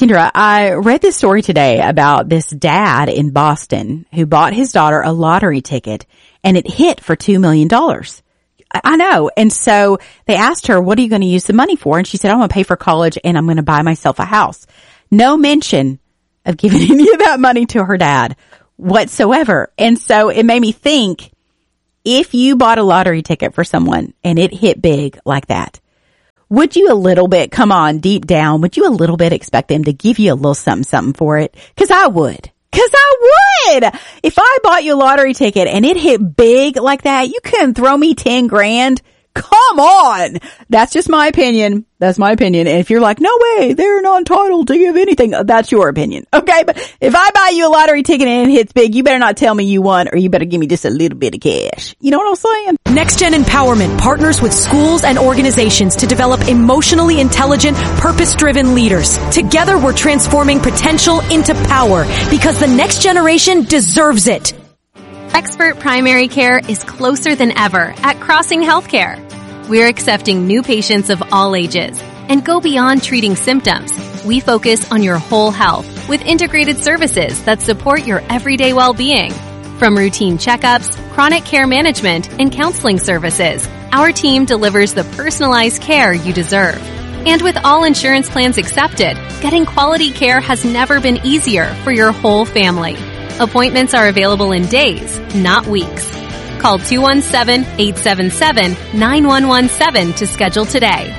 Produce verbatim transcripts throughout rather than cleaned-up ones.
Kendra, I read this story today about this dad in Boston who bought his daughter a lottery ticket and it hit for two million dollars. I know. And so they asked her, what are you going to use the money for? And she said, I'm going to pay for college and I'm going to buy myself a house. No mention of giving any of that money to her dad whatsoever. And so it made me think, if you bought a lottery ticket for someone and it hit big like that, would you a little bit, come on, deep down, would you a little bit expect them to give you a little something, something for it? Cause I would. Cause I would. If I bought you a lottery ticket and it hit big like that, you couldn't throw me ten grand. Come on. That's just my opinion. That's my opinion. And if you're like, no way, they're not entitled to give anything, that's your opinion. Okay. But if I buy you a lottery ticket and it hits big, you better not tell me you won, or you better give me just a little bit of cash. You know what I'm saying? NextGen Empowerment partners with schools and organizations to develop emotionally intelligent, purpose-driven leaders. Together, we're transforming potential into power because the next generation deserves it. Expert primary care is closer than ever at Crossing Healthcare. We're accepting new patients of all ages and go beyond treating symptoms. We focus on your whole health with integrated services that support your everyday well-being. From routine checkups, chronic care management, and counseling services, our team delivers the personalized care you deserve. And with all insurance plans accepted, getting quality care has never been easier for your whole family. Appointments are available in days, not weeks. Call two one seven, eight seven seven, nine one one seven to schedule today.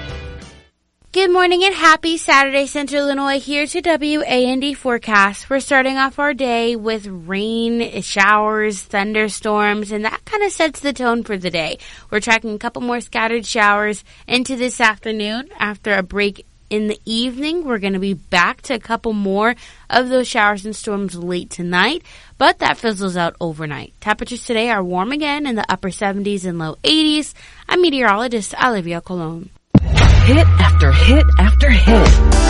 Good morning and happy Saturday, Central Illinois. Here's your W A N D forecast. We're starting off our day with rain, showers, thunderstorms, and that kind of sets the tone for the day. We're tracking a couple more scattered showers into this afternoon. After a break in the evening, we're going to be back to a couple more of those showers and storms late tonight, but that fizzles out overnight. Temperatures today are warm again in the upper seventies and low eighties. I'm meteorologist Olivia Colon. Hit after hit after hit.